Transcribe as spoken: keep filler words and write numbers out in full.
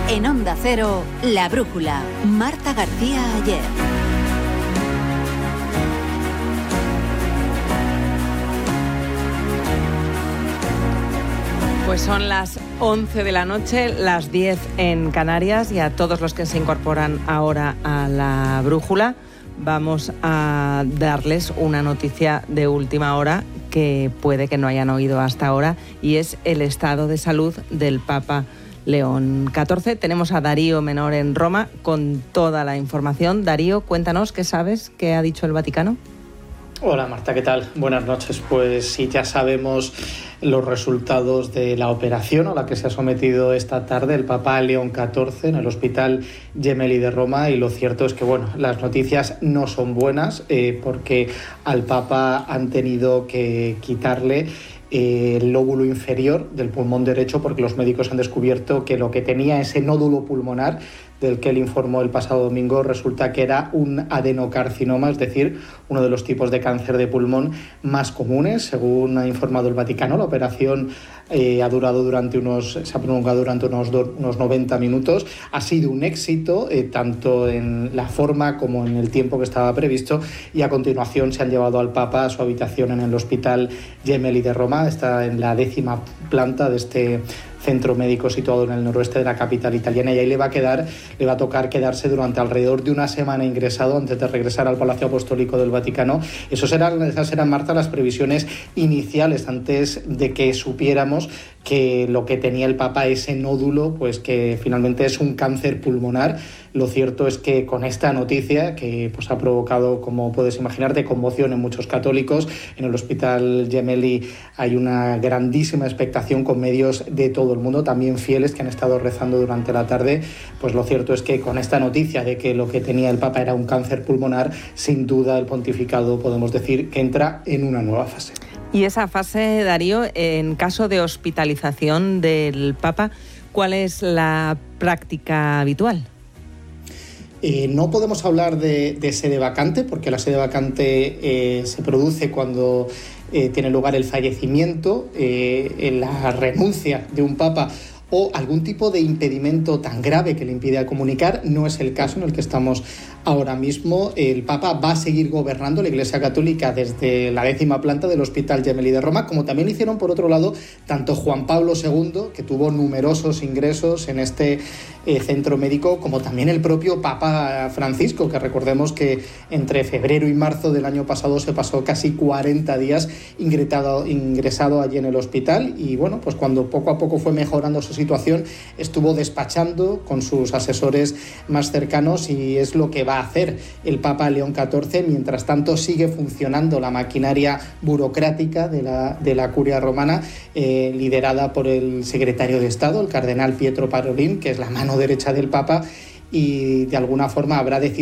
En Onda Cero, La Brújula, Marta García Ayer. Pues son las once de la noche, las diez en Canarias, y a todos los que se incorporan ahora a La Brújula vamos a darles una noticia de última hora que puede que no hayan oído hasta ahora, y es el estado de salud del Papa León catorce. Tenemos a Darío Menor en Roma con toda la información. Darío, cuéntanos, ¿qué sabes? ¿Qué ha dicho el Vaticano? Hola Marta, ¿qué tal? Buenas noches. Pues sí, ya sabemos los resultados de la operación a la que se ha sometido esta tarde el Papa León catorce en el Hospital Gemelli de Roma, y lo cierto es que bueno, las noticias no son buenas eh, porque al Papa han tenido que quitarle eh, el lóbulo inferior del pulmón derecho, porque los médicos han descubierto que lo que tenía ese nódulo pulmonar del que él informó el pasado domingo resulta que era un adenocarcinoma, es decir, uno de los tipos de cáncer de pulmón más comunes. Según ha informado el Vaticano, la operación eh, ha durado durante unos, se ha prolongado durante unos, do, unos noventa minutos. Ha sido un éxito, eh, tanto en la forma como en el tiempo que estaba previsto, y a continuación se han llevado al Papa a su habitación en el Hospital Gemelli de Roma. Está en la décima planta de este centro médico situado en el noroeste de la capital italiana, y ahí le va a quedar, le va a tocar quedarse durante alrededor de una semana ingresado antes de regresar al Palacio Apostólico del Vaticano. Eso serán, esas eran, Marta, las previsiones iniciales antes de que supiéramos que lo que tenía el Papa, ese nódulo, pues que finalmente es un cáncer pulmonar. Lo cierto es que con esta noticia, que pues ha provocado, como puedes imaginarte, conmoción en muchos católicos, en el Hospital Gemelli hay una grandísima expectación con medios de todo el mundo, también fieles que han estado rezando durante la tarde. Pues lo cierto es que con esta noticia de que lo que tenía el Papa era un cáncer pulmonar, sin duda el pontificado podemos decir que entra en una nueva fase. Y esa fase, Darío, en caso de hospitalización del Papa, ¿cuál es la práctica habitual? Eh, no podemos hablar de, de sede vacante, porque la sede vacante eh, se produce cuando eh, tiene lugar el fallecimiento, eh, la renuncia de un papa o algún tipo de impedimento tan grave que le impide comunicar. No es el caso en el que estamos ahora mismo. El Papa va a seguir gobernando la Iglesia Católica desde la décima planta del Hospital Gemelli de Roma, como también hicieron, por otro lado, tanto Juan Pablo segundo, que tuvo numerosos ingresos en este eh, centro médico, como también el propio Papa Francisco, que recordemos que entre febrero y marzo del año pasado se pasó casi cuarenta días ingresado, ingresado allí en el hospital, y bueno, pues cuando poco a poco fue mejorando su situación, estuvo despachando con sus asesores más cercanos, y es lo que va a hacer el Papa León catorce. Mientras tanto, sigue funcionando la maquinaria burocrática de la, de la curia romana, eh, liderada por el secretario de Estado, el cardenal Pietro Parolin, que es la mano derecha del Papa, y de alguna forma habrá decidido